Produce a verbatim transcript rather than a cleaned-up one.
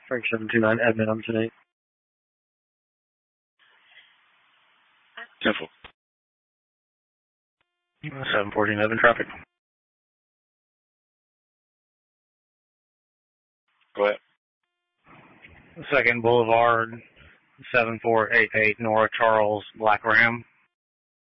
Frank seven two nine, admin on tonight. Simple. seven fourteen, admin traffic. Go ahead. Second Boulevard, seven four eight eight, Nora Charles, Black Ram.